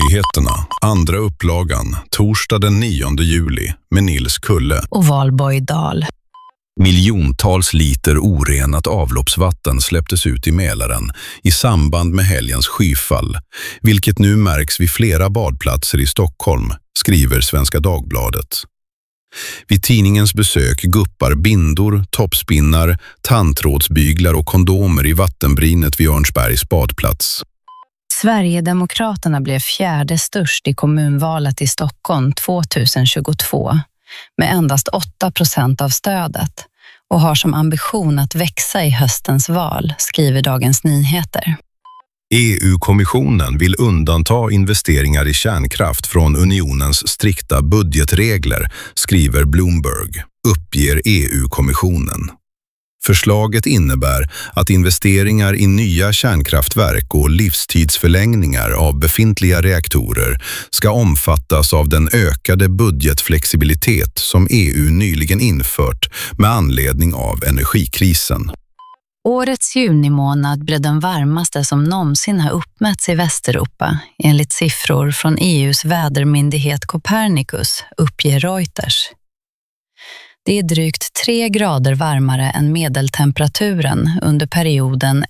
Morgonnyheterna, andra upplagan, torsdag den 9 juli med Nils Kulle och Valborg Dahl. Miljontals liter orenat avloppsvatten släpptes ut i Mälaren i samband med helgens skyfall, vilket nu märks vid flera badplatser i Stockholm, skriver Svenska Dagbladet. Vid tidningens besök guppar bindor, toppspinnar, tandtrådsbyglar och kondomer i vattenbrynet vid Örnsbergs badplats. Sverigedemokraterna blev fjärde störst i kommunvalet i Stockholm 2022 med endast 8% av stödet och har som ambition att växa i höstens val, skriver Dagens Nyheter. EU-kommissionen vill undanta investeringar i kärnkraft från unionens strikta budgetregler, skriver Bloomberg, uppger EU-kommissionen. Förslaget innebär att investeringar i nya kärnkraftverk och livstidsförlängningar av befintliga reaktorer ska omfattas av den ökade budgetflexibilitet som EU nyligen infört med anledning av energikrisen. Årets junimånad blev den varmaste som någonsin har uppmätts i Västeuropa, enligt siffror från EUs vädermyndighet Copernicus, uppger Reuters. Det är drygt 3 grader varmare än medeltemperaturen under perioden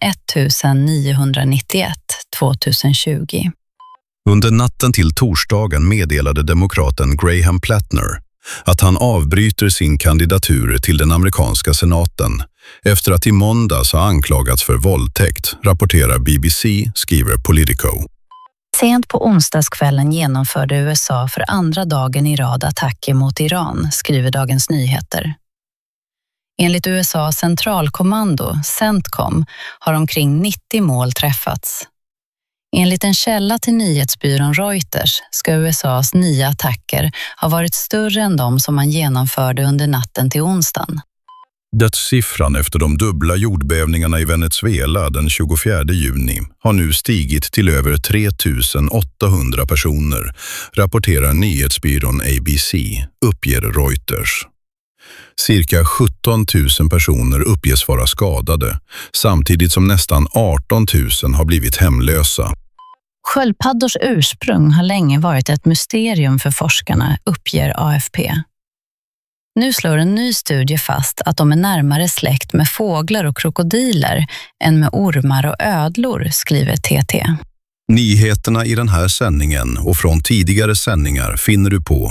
1991-2020. Under natten till torsdagen meddelade demokraten Graham Plattner att han avbryter sin kandidatur till den amerikanska senaten efter att i måndags ha anklagats för våldtäkt, rapporterar BBC, skriver Politico. Sent på onsdagskvällen genomförde USA för andra dagen i rad attacker mot Iran, skriver Dagens Nyheter. Enligt USAs centralkommando, CENTCOM, har omkring 90 mål träffats. Enligt en källa till nyhetsbyrån Reuters ska USAs 9 attacker ha varit större än de som man genomförde under natten till onsdagen. Dödssiffran efter de dubbla jordbävningarna i Venezuela den 24 juni har nu stigit till över 3 800 personer, rapporterar nyhetsbyrån ABC, uppger Reuters. Cirka 17 000 personer uppges vara skadade, samtidigt som nästan 18 000 har blivit hemlösa. Sköldpaddors ursprung har länge varit ett mysterium för forskarna, uppger AFP. Nu slår en ny studie fast att de är närmare släkt med fåglar och krokodiler än med ormar och ödlor, skriver TT. Nyheterna i den här sändningen och från tidigare sändningar finner du på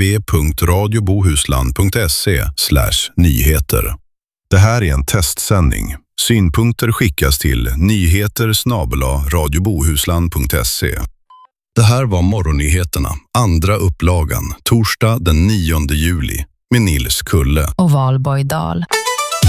www.radiobohusland.se/nyheter. Det här är en testsändning. Synpunkter skickas till nyheter@radiobohusland.se. Det här var morgonnyheterna, andra upplagan, torsdag den 9 juli med Nils Kulle och Valborg Dahl.